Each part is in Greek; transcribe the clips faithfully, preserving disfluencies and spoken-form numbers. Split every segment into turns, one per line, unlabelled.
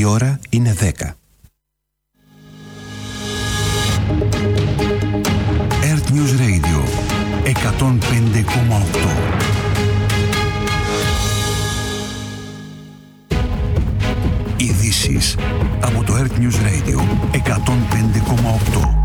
Η ώρα είναι δέκα. Earth News Radio εκατόν πέντε κόμμα οκτώ. Ειδήσεις από το Earth News Radio εκατόν πέντε κόμμα οκτώ.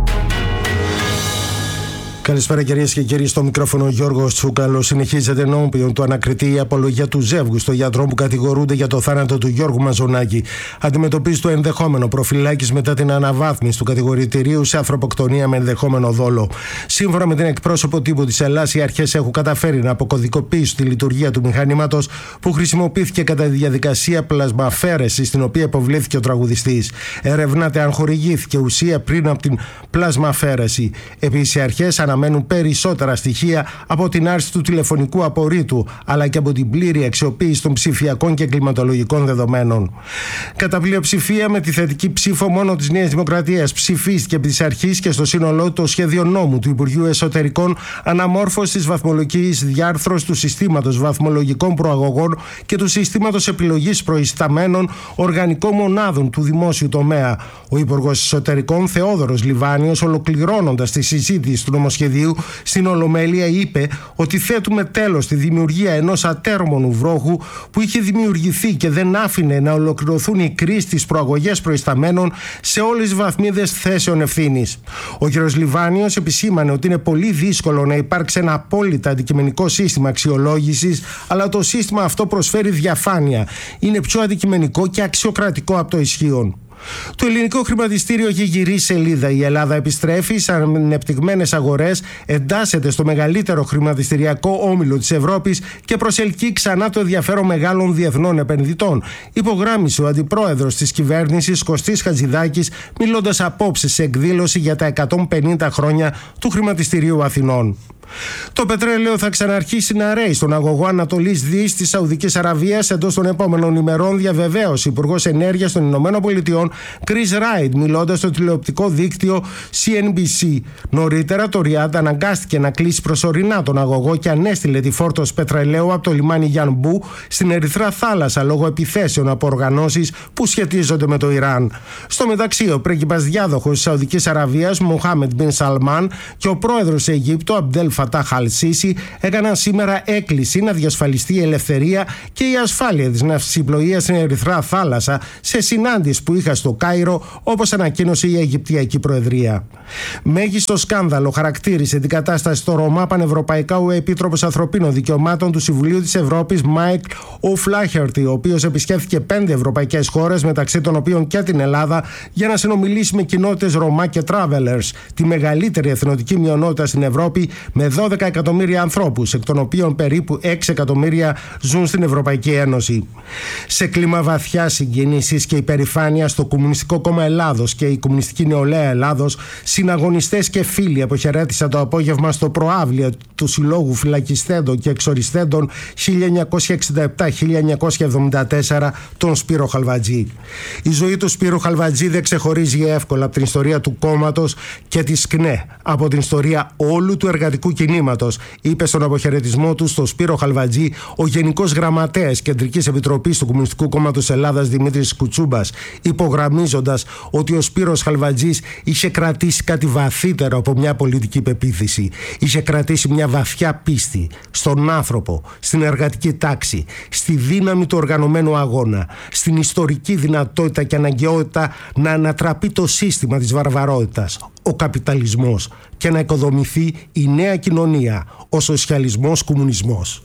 Καλησπέρα κυρίες και κύριοι, στο μικρόφωνο ο Γιώργος Τσούκαλος. Συνεχίζεται ενώπιον του ανακριτή η απολογία του ζεύγου στο γιατρό που κατηγορούνται για το θάνατο του Γιώργου Μαζονάκη. Αντιμετωπίζει το ενδεχόμενο προφυλάκης μετά την αναβάθμιση του κατηγορητηρίου σε ανθρωποκτονία με ενδεχόμενο δόλο. Σύμφωνα με την εκπρόσωπο τύπου της Ελλάδας, οι αρχές έχουν καταφέρει να αποκωδικοποιήσουν τη λειτουργία του μηχανήματος που χρησιμοποιήθηκε κατά τη διαδικασία πλασμαφαίρεσης στην οποία υποβλήθηκε ο τραγουδιστής. Ερευνάται αν χορηγήθηκε ουσία πριν από την πλασμαφαίρεση. Επίσης, οι αρχές μένουν περισσότερα στοιχεία από την άρση του τηλεφωνικού απορρίτου αλλά και από την πλήρη αξιοποίηση των ψηφιακών και κλιματολογικών δεδομένων. Κατά πλειοψηφία, με τη θετική ψήφο μόνο της Νέας Δημοκρατίας, ψηφίστηκε επί της αρχής και στο σύνολό το σχέδιο νόμου του Υπουργείου Εσωτερικών αναμόρφωσης της βαθμολογικής διάρθρωσης του συστήματος βαθμολογικών προαγωγών και του συστήματος επιλογής προϊσταμένων οργανικών μονάδων του δημόσιου τομέα. Ο Υπουργός Εσωτερικών Θεόδωρος Λιβάνιος, ολοκληρώνοντας τη συζήτηση του νομοσχεδίου στην Ολομέλεια, είπε ότι θέτουμε τέλος στη δημιουργία ενός ατέρμονου βρόχου που είχε δημιουργηθεί και δεν άφηνε να ολοκληρωθούν οι κρίσεις στις προαγωγές προϊσταμένων σε όλες τις βαθμίδες θέσεων ευθύνης. Ο κ. Λιβάνιος επισήμανε ότι είναι πολύ δύσκολο να υπάρξει ένα απόλυτα αντικειμενικό σύστημα αξιολόγησης, αλλά το σύστημα αυτό προσφέρει διαφάνεια. Είναι πιο αντικειμενικό και αξιοκρατικό από το ισχύον. Το ελληνικό χρηματιστήριο έχει γυρίσει σελίδα. Η Ελλάδα επιστρέφει σε ανεπτυγμένες αγορές, εντάσσεται στο μεγαλύτερο χρηματιστηριακό όμιλο της Ευρώπης και προσελκύει ξανά το ενδιαφέρον μεγάλων διεθνών επενδυτών, υπογράμμισε ο αντιπρόεδρος της κυβέρνησης Κωστής Χατζηδάκης, μιλώντας απόψε σε εκδήλωση για τα εκατόν πενήντα χρόνια του Χρηματιστηρίου Αθηνών. Το πετρέλαιο θα ξαναρχίσει να ρέει στον αγωγό Ανατολής Δύσης της Σαουδικής Αραβίας εντός των επόμενων ημερών, διαβεβαίωσε Υπουργός Ενέργειας των Ηνωμένων Πολιτειών Chris Wright, μιλώντας στο τηλεοπτικό δίκτυο σι εν μπι σι. Νωρίτερα, το Ριάντ αναγκάστηκε να κλείσει προσωρινά τον αγωγό και ανέστειλε τη φόρτωση πετρελαίου από το λιμάνι Γιανμπού στην Ερυθρά Θάλασσα λόγω επιθέσεων από οργανώσεις που σχετίζονται με το Ιράν. Στο μεταξύ, ο πρίγκιπας διάδοχος της Σαουδικής Αραβίας, Μοχάμεντ Μπιν Σαλμάν, και ο πρόεδρος της Αιγύπτου, Αμπτέλ Φατάχ Αλ-Σίσι, έκαναν σήμερα έκκληση να διασφαλιστεί η ελευθερία και η ασφάλεια της ναυσιπλοείας στην Ερυθρά Θάλασσα σε συνάντηση που είχα στο Κάιρο, όπως ανακοίνωσε η Αιγυπτιακή Προεδρία. Μέγιστο σκάνδαλο χαρακτήρισε την κατάσταση στο Ρωμά πανευρωπαϊκά ο Επίτροπος Ανθρωπίνων Δικαιωμάτων του Συμβουλίου της Ευρώπης, Μάικλ O'Flaherty, ο οποίος επισκέφθηκε πέντε ευρωπαϊκές χώρες, μεταξύ των οποίων και την Ελλάδα, για να συνομιλήσει με κοινότητες Ρωμά και Travelers, τη μεγαλύτερη εθνοτική μειονότητα στην Ευρώπη, με δώδεκα εκατομμύρια ανθρώπους, εκ των οποίων περίπου έξι εκατομμύρια ζουν στην Ευρωπαϊκή Ένωση. Σε κλίμα βαθιά συγκίνησης και υπερηφάνεια, στο Κομμουνιστικό Κόμμα Ελλάδος και η Κομμουνιστική Νεολαία Ελλάδος, συναγωνιστές και φίλοι αποχαιρέτησαν το απόγευμα στο προαύλιο του Συλλόγου Φυλακιστέντων και Εξοριστέντων χίλια εννιακόσια εξήντα επτά με χίλια εννιακόσια εβδομήντα τέσσερα τον Σπύρο Χαλβατζή. Η ζωή του Σπύρου Χαλβατζή δεν ξεχωρίζει εύκολα από την ιστορία του κόμματος και της ΚΝΕ από την ιστορία όλου του εργατικού κινήματος, είπε στον αποχαιρετισμό του στο Σπύρο Χαλβατζή ο Γενικός Γραμματέας Κεντρικής Επιτροπής του Κομμουνιστικού Κόμματος Ελλάδας Δημήτρης Κουτσούμπας, υπογραμμίζοντας ότι ο Σπύρος Χαλβατζής είχε κρατήσει κάτι βαθύτερο από μια πολιτική πεποίθηση. Είχε κρατήσει μια βαθιά πίστη στον άνθρωπο, στην εργατική τάξη, στη δύναμη του οργανωμένου αγώνα, στην ιστορική δυνατότητα και αναγκαιότητα να ανατραπεί το σύστημα της βαρβαρότητας, ο καπιταλισμός, και να οικοδομηθεί η νέα κοινωνία, ο σοσιαλισμός κομμουνισμός.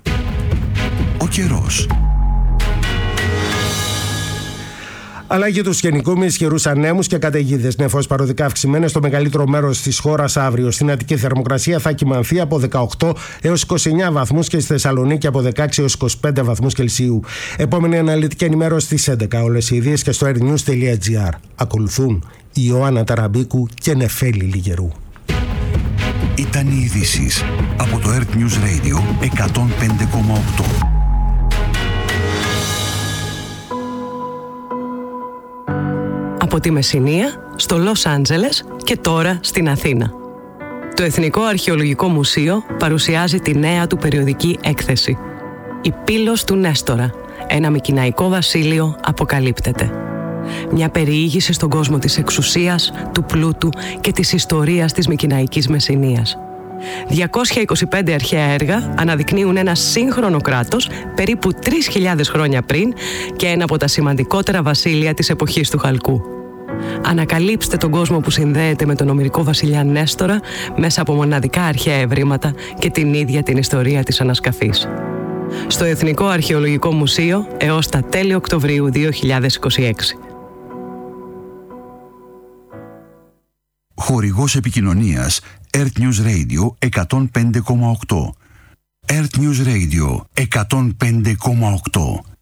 Ο καιρός.
Αλλαγή του σκηνικού με ισχυρούς ανέμους και καταιγίδες. Νεφώσεις παροδικά αυξημένες στο μεγαλύτερο μέρος της χώρας αύριο. Στην Αττική θερμοκρασία θα κυμανθεί από δεκαοκτώ έως είκοσι εννέα βαθμούς και στη Θεσσαλονίκη από δεκαέξι έως είκοσι πέντε βαθμούς Κελσίου. Επόμενη αναλυτική ενημέρωση στις έντεκα. Όλες οι ειδήσεις και στο airnews τελεία gr. Ακολουθούν η Ιωάννα Ταραμπίκου και Νεφέλη Λιγερού.
Ήταν οι ειδήσεις από το Earth News Radio εκατόν πέντε κόμμα οκτώ.
Από τη Μεσσηνία στο Λος Άντζελες και τώρα στην Αθήνα. Το Εθνικό Αρχαιολογικό Μουσείο παρουσιάζει τη νέα του περιοδική έκθεση. Η Πύλος του Νέστορα. ένα μικηναϊκό βασίλειο αποκαλύπτεται. Μια περιήγηση στον κόσμο της εξουσίας, του πλούτου και της ιστορίας της μικηναϊκής Μεσσηνίας. διακόσια είκοσι πέντε αρχαία έργα αναδεικνύουν ένα σύγχρονο κράτος περίπου τρεις χιλιάδες χρόνια πριν και ένα από τα σημαντικότερα βασίλεια της εποχής του Χαλκού. Ανακαλύψτε τον κόσμο που συνδέεται με τον ομηρικό βασιλιά Νέστορα μέσα από μοναδικά αρχαία ευρήματα και την ίδια την ιστορία της ανασκαφής. Στο Εθνικό Αρχαιολογικό Μουσείο έως τα τέλη Οκτωβρίου δύο χιλιάδες είκοσι έξι.
Χορηγός επικοινωνίας Earth News Radio εκατόν πέντε κόμμα οκτώ. Earth News Radio εκατόν πέντε κόμμα οκτώ.